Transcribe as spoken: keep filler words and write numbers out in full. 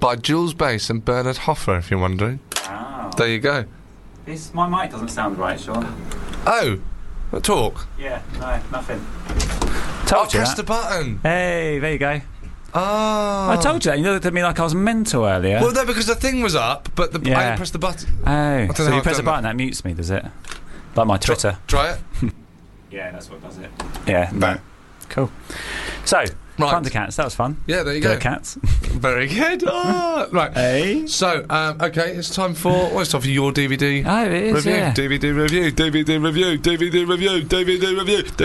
by Jules Bass and Bernard Hoffer, if you're wondering. Oh. There you go. This, my mic doesn't sound right, Sean. Oh, talk. Yeah, no, nothing. Oh, Told you press that. the button. Hey, there you go. Oh. I told you that. You looked at me like I was mental earlier. Well, no, because the thing was up, but the, I Yeah. didn't press the button. oh, know so how you I've press a done button that mutes me, does it? Like my Twitter. Try it. Yeah, that's what does it. Yeah, no. Cool. So, Right. Thundercats, that was fun. Yeah, there you Go go. Cats. Very good. Oh, right. Hey. So, um, okay, it's time for. Well, it's time for your D V D Oh, it is, review. yeah. D V D review. D V D review. D V D review. D V D review.